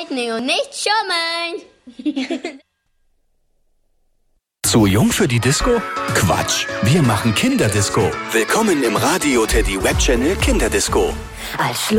Disney und nicht schummeln. Zu jung für die Disco? Quatsch, wir machen Kinderdisco. Willkommen im Radio Teddy Web Channel Kinderdisco. Als